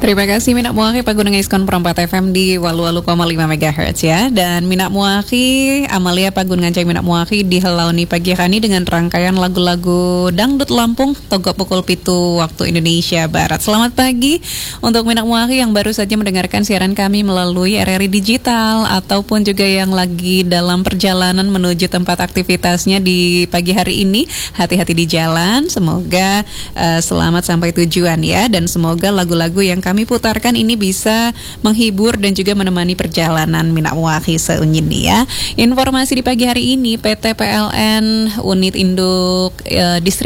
Terima kasih Minak Muaki Pagunungan Iskon Perempat FM di Walu-Walu 5 MHz ya. Dan Minak Muaki Amalia Pagunungan Cai Minak Muaki di Helauni pagi hari dengan rangkaian lagu-lagu dangdut Lampung Togok pukul 7 waktu Indonesia Barat. Selamat pagi untuk Minak Muaki yang baru saja mendengarkan siaran kami melalui RRI Digital ataupun juga yang lagi dalam perjalanan menuju tempat aktivitasnya di pagi hari ini. Hati-hati di jalan, semoga selamat sampai tujuan ya, dan semoga lagu-lagu yang kami putarkan ini bisa menghibur dan juga menemani perjalanan Minak Muaki seunyin ya. Informasi di pagi hari ini, PT PLN Unit Induk Distribusi